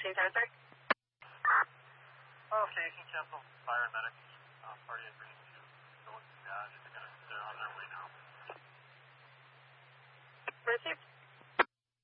1433. Okay, you can cancel fire and medics. Party agrees to go with the dash. They're going to